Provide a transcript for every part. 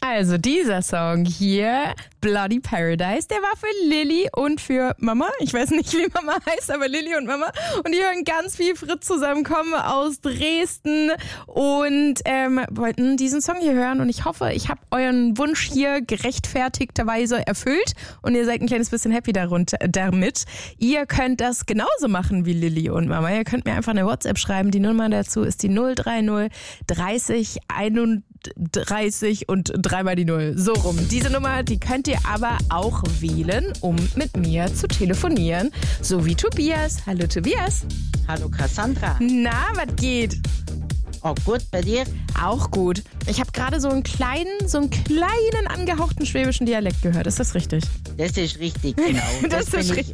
Also dieser Song hier, Bloody Paradise, der war für Lilly und für Mama. Ich weiß nicht, wie Mama heißt, aber Lilly und Mama. Und die hören ganz viel Fritz zusammen, kommen aus Dresden und wollten diesen Song hier hören. Und ich hoffe, ich habe euren Wunsch hier gerechtfertigterweise erfüllt und ihr seid ein kleines bisschen happy damit. Ihr könnt das genauso machen wie Lilly und Mama. Ihr könnt mir einfach eine WhatsApp schreiben. Die Nummer dazu ist die 030 30 31 und 3 mal die 0. So rum. Diese Nummer, die könnt ihr aber auch wählen, um mit mir zu telefonieren. So wie Tobias. Hallo Tobias. Hallo Cassandra. Na, was geht? Oh, gut, bei dir? Auch gut. Ich habe gerade so einen kleinen angehauchten schwäbischen Dialekt gehört. Ist das richtig? Das ist richtig, genau. Das ist richtig.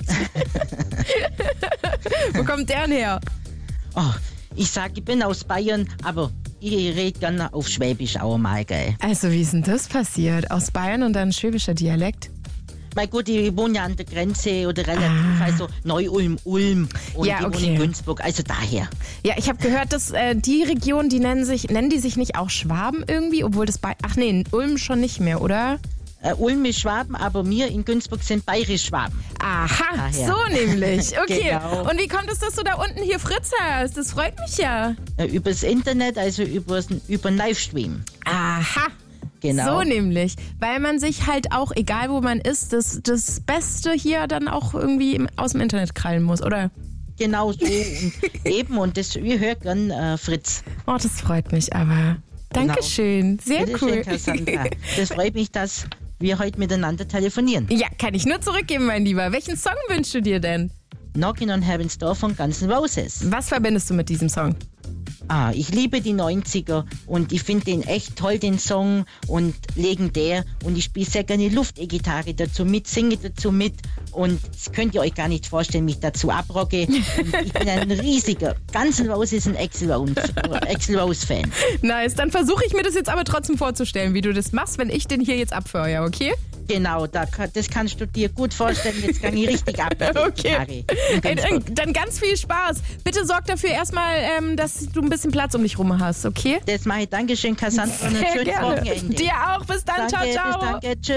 Wo kommt der denn her? Oh, ich sag, ich bin aus Bayern, aber ich rede gerne auf Schwäbisch auch mal, gell. Also, wie ist denn das passiert? Aus Bayern und dann schwäbischer Dialekt? Mein Gott, ich wohne ja an der Grenze oder relativ, also Neu-Ulm und ja, ich wohne in Günzburg, also daher. Ja, ich habe gehört, dass die Region, nennen die sich nicht auch Schwaben irgendwie, obwohl das Ulm schon nicht mehr, oder? Ulm ist Schwaben, aber wir in Günzburg sind bayerisch-Schwaben. Aha, daher. so nämlich. Okay. Genau. Und wie kommt es, dass du da unten hier Fritz hast? Das freut mich ja. Übers Internet, also über einen Livestream. Aha. Genau. So nämlich, weil man sich halt auch, egal wo man ist, das Beste hier dann auch irgendwie aus dem Internet krallen muss, oder? Genau so und eben, und wir hören gern Fritz. Oh, das freut mich aber. Dankeschön, sehr Bitte cool. schön, Cassandra. Das freut mich, dass wir heute miteinander telefonieren. Ja, kann ich nur zurückgeben, mein Lieber. Welchen Song wünschst du dir denn? Knockin' on Heaven's Door von Guns N' Roses. Was verbindest du mit diesem Song? Ich liebe die 90er und ich finde den echt toll, den Song, und legendär, und ich spiele sehr gerne Luft-E-Gitarre dazu mit, singe dazu mit, und das könnt ihr euch gar nicht vorstellen, wie ich dazu abrocke. Und ich bin ein riesiger Guns N' Roses und Axl Rose-Fan. Nice, dann versuche ich mir das jetzt aber trotzdem vorzustellen, wie du das machst, wenn ich den hier jetzt abfeuere, okay? Genau, das kannst du dir gut vorstellen, jetzt kann ich richtig ab. Okay. Dann ganz viel Spaß. Bitte sorg dafür erstmal, dass du ein bisschen Platz um dich rum hast, okay? Das mache ich. Dankeschön, Cassandra, und ein schönes Wochenende. Dir auch. Bis dann. Danke, Ciao, ciao. Bis danke. Tschüss.